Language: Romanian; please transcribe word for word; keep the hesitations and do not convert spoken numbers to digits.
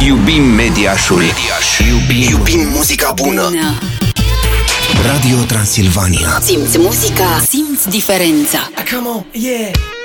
Iubim Mediașul. Mediaș. Iubim, Iubim muzica bună. Radio Transilvania. Simți muzica, simți diferența. Come on, yeah.